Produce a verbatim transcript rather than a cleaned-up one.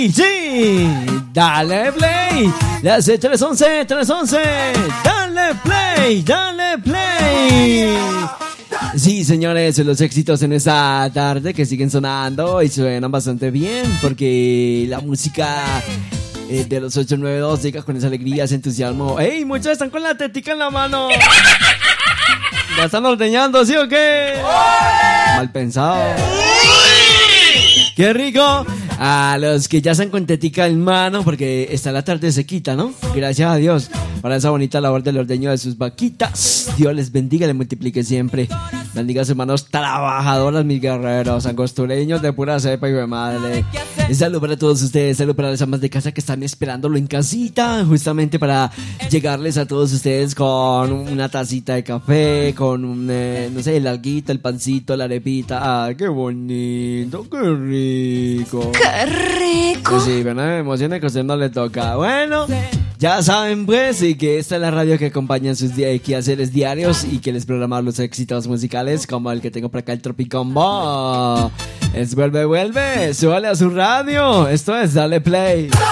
play, sí, dale play. Las tres once, tres once, dale play, dale play. Sí, señores, los éxitos en esta tarde que siguen sonando y suenan bastante bien porque la música eh, de los ocho nueve dos llega con esa alegría, ese entusiasmo. ¡Ey, muchos están con la tetica en la mano! ¿La están ordeñando, sí o qué? Mal pensado. ¡Qué rico! A los que ya están con tetica en mano, porque está la tarde sequita, ¿no? Gracias a Dios para esa bonita labor del ordeño de sus vaquitas. Dios les bendiga y les multiplique siempre. Bendiga a sus manos trabajadoras, mis guerreros, angostureños de pura cepa y de madre. Salud para todos ustedes, salud para las amas de casa que están esperándolo en casita, justamente para llegarles a todos ustedes con una tacita de café, con un, eh, no sé, el alguito, el pancito, la arepita. ¡Ah, qué bonito, qué rico! ¡Qué rico! Pues sí, pero no me emociona que a usted no le toca. Bueno, ya saben pues, y que esta es la radio que acompaña sus di- quehaceres diarios y que les programa los éxitos musicales como el que tengo por acá, el Tropicombo. Es Vuelve, Vuelve, súbale a su radio. Esto es Dale Play.